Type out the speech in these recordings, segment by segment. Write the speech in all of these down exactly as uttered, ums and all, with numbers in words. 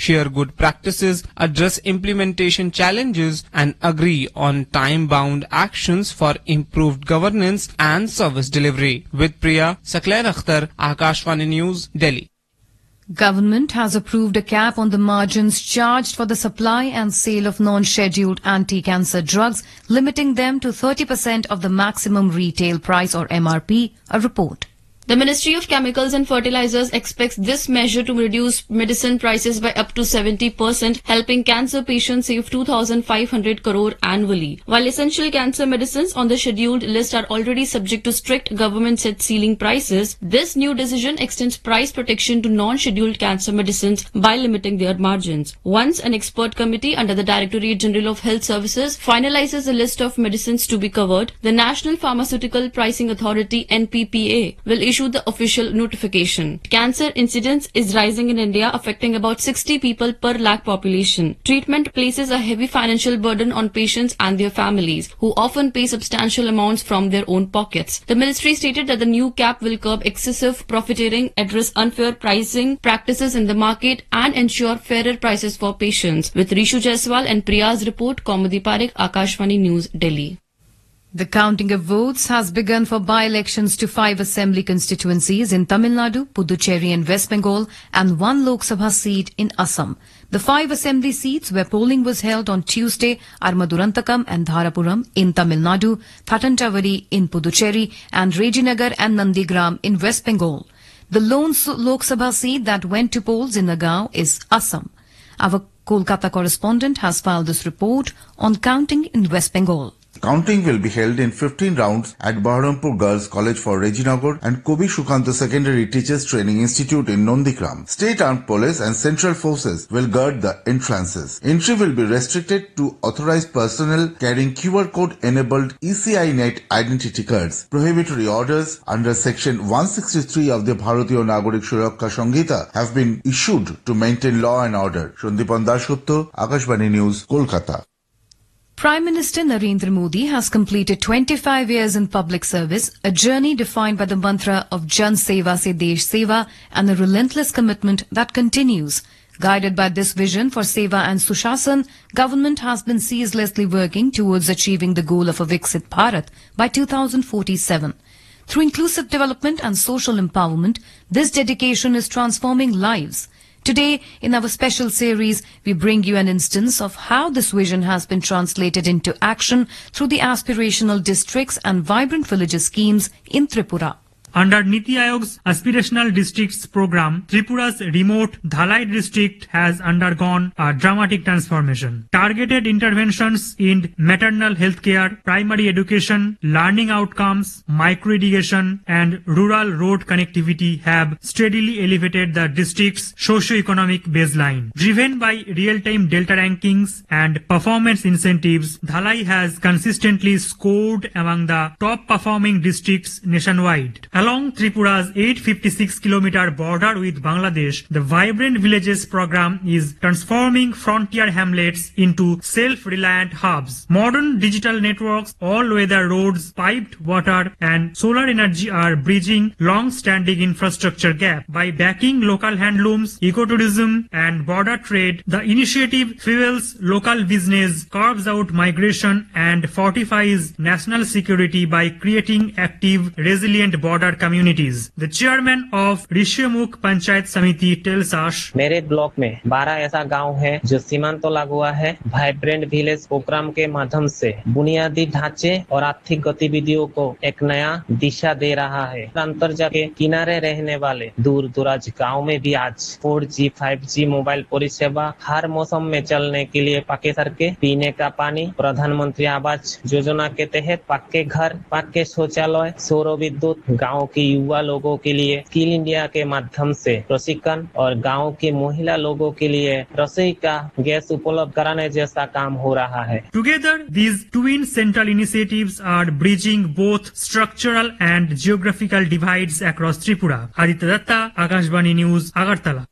share good practices, address implementation challenges, and agree on time-bound actions for improved governance and service delivery. With Priya, Saklair Akhtar, Akashvani News, Delhi. Government has approved a cap on the margins charged for the supply and sale of non-scheduled anti-cancer drugs, limiting them to thirty percent of the maximum retail price or M R P, a report. The Ministry of Chemicals and Fertilizers expects this measure to reduce medicine prices by up to seventy percent, helping cancer patients save two thousand five hundred crore annually. While essential cancer medicines on the scheduled list are already subject to strict government-set ceiling prices, this new decision extends price protection to non-scheduled cancer medicines by limiting their margins. Once an expert committee under the Directorate General of Health Services finalizes a list of medicines to be covered, the National Pharmaceutical Pricing Authority N P P A will issue the official notification. Cancer incidence is rising in India, affecting about sixty people per lakh population. Treatment places a heavy financial burden on patients and their families, who often pay substantial amounts from their own pockets. The ministry stated that the new cap will curb excessive profiteering, address unfair pricing practices in the market, and ensure fairer prices for patients. With Rishu Jaiswal and Priya's report, Kaumudi Parekh, Akashvani News, Delhi. The counting of votes has begun for by-elections to five assembly constituencies in Tamil Nadu, Puducherry and West Bengal, and one Lok Sabha seat in Assam. The five assembly seats where polling was held on Tuesday are Madurantakam and Dharapuram in Tamil Nadu, Thatantavadi in Puducherry, and Rejinagar and Nandigram in West Bengal. The lone Lok Sabha seat that went to polls in Nagaon is Assam. Our Kolkata correspondent has filed this report on counting in West Bengal. Counting will be held in fifteen rounds at Baharampur Girls College for Rejinagar and Kobi Shukanta Secondary Teachers Training Institute in Nandikram. State Armed Police and Central Forces will guard the entrances. Entry will be restricted to authorized personnel carrying Q R code-enabled E C I Net identity cards. Prohibitory orders under Section one sixty-three of the Bharatiya Nagarik Suraksha Samhita have been issued to maintain law and order. Sandipan Dasgupta, Akashvani News, Kolkata. Prime Minister Narendra Modi has completed twenty-five years in public service, a journey defined by the mantra of Jan Seva Se Desh Seva and a relentless commitment that continues. Guided by this vision for Seva and Sushasan, government has been ceaselessly working towards achieving the goal of a Viksit Bharat by two thousand forty-seven. Through inclusive development and social empowerment, this dedication is transforming lives. Today, in our special series, we bring you an instance of how this vision has been translated into action through the aspirational districts and vibrant villages schemes in Tripura. Under Niti Aayog's Aspirational Districts program, Tripura's remote Dhalai district has undergone a dramatic transformation. Targeted interventions in maternal health care, primary education, learning outcomes, micro-irrigation and rural road connectivity have steadily elevated the district's socio-economic baseline. Driven by real-time delta rankings and performance incentives, Dhalai has consistently scored among the top-performing districts nationwide. Along Tripura's eight hundred fifty-six kilometer border with Bangladesh, the Vibrant Villages program is transforming frontier hamlets into self-reliant hubs. Modern digital networks, all-weather roads, piped water and solar energy are bridging long-standing infrastructure gap. By backing local handlooms, ecotourism and border trade, the initiative fuels local business, curbs out migration and fortifies national security by creating active, resilient border communities. The chairman of Rishyamukh Panchayat Samiti tells us, मेरे block में बारह ऐसा गांव है जो सीमांत लगा हुआ है। वाइब्रेंट विलेज प्रोग्राम के माध्यम से बुनियादी ढांचे और आर्थिक गतिविधियों को एक नया दिशा दे रहा है। अंतर्जाल के किनारे रहने वाले दूर दराज गाँव में भी आज four G five G mobile परिसेवा हर मौसम में चलने के लिए पक्के सड़कें, पीने का पानी, प्रधानमंत्री आवास योजना के तहत पक्के घर, पक्के शौचालय, सौर विद्युत, गाँव के युवा लोगों के लिए स्किल इंडिया के माध्यम से प्रशिक्षण और गांव के महिला लोगों के लिए रसोई का गैस उपलब्ध कराने जैसा काम हो रहा है। Together, these twin central initiatives are bridging both structural and geographical divides across Tripura. Aditya Datta, Akashvani News, Agartala.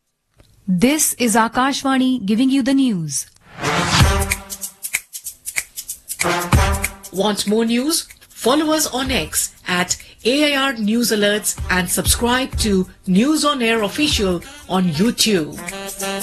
This is Akashvani giving you the news. Want more news? Follow us on X at A I R News Alerts and subscribe to News on Air Official on YouTube.